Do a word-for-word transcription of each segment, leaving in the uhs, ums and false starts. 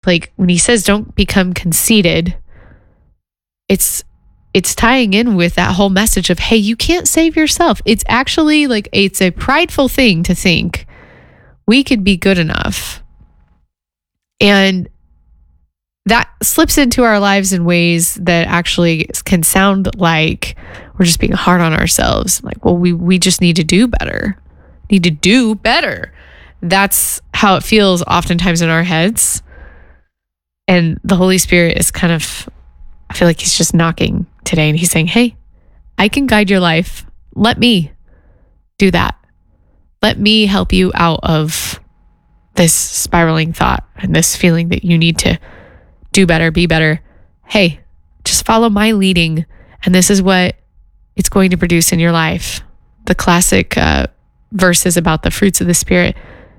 like when he says don't become conceited, it's it's tying in with that whole message of, hey, you can't save yourself. It's actually like, it's a prideful thing to think we could be good enough. And that slips into our lives in ways that actually can sound like we're just being hard on ourselves. Like, well, we we just need to do better. Need to do better. That's how it feels oftentimes in our heads. And the Holy Spirit is kind of, I feel like he's just knocking today and he's saying, hey, I can guide your life. Let me do that. Let me help you out of this spiraling thought and this feeling that you need to do better, be better. Hey, just follow my leading. And this is what it's going to produce in your life. The classic uh, verses about the fruits of the Spirit: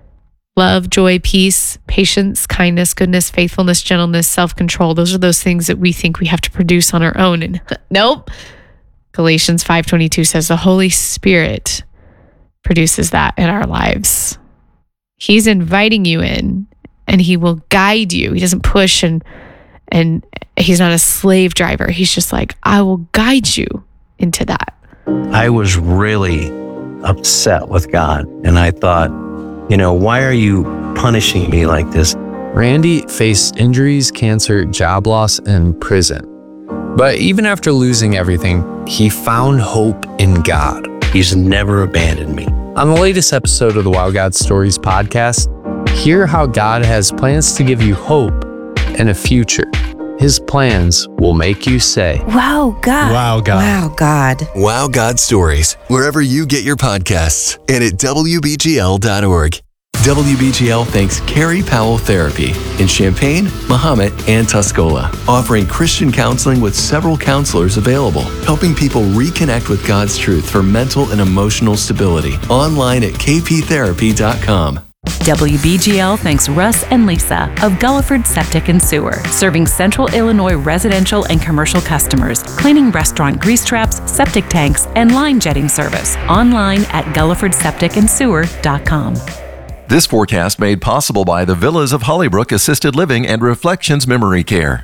love, joy, peace, patience, kindness, goodness, faithfulness, gentleness, self-control. Those are those things that we think we have to produce on our own. And nope. Galatians five twenty-two says the Holy Spirit produces that in our lives. He's inviting you in and he will guide you. He doesn't push and and he's not a slave driver. He's just like, I will guide you into that. I was really upset with God. And I thought, you know, why are you punishing me like this? Randy faced injuries, cancer, job loss, and prison. But even after losing everything, he found hope in God. He's never abandoned me. On the latest episode of the Wow God Stories podcast, hear how God has plans to give you hope and a future. His plans will make you say, Wow, God. Wow, God. Wow, God. Wow God Stories, wherever you get your podcasts and at W B G L dot org. W B G L thanks Carrie Powell Therapy in Champaign, Mahomet, and Tuscola, offering Christian counseling with several counselors available, helping people reconnect with God's truth for mental and emotional stability. Online at k p therapy dot com. W B G L thanks Russ and Lisa of Gulliford Septic and Sewer, serving Central Illinois residential and commercial customers, cleaning restaurant grease traps, septic tanks, and line jetting service. Online at gulliford septic and sewer dot com. This forecast made possible by the Villas of Hollybrook Assisted Living and Reflections Memory Care.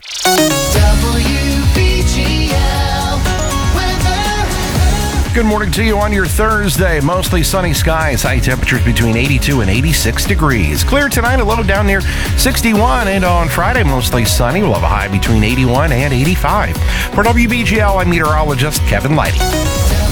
Good morning to you on your Thursday. Mostly sunny skies. High temperatures between eighty-two and eighty-six degrees. Clear tonight, a low down near sixty-one. And on Friday, mostly sunny. We'll have a high between eighty-one and eighty-five. For W B G L, I'm meteorologist Kevin Lighty.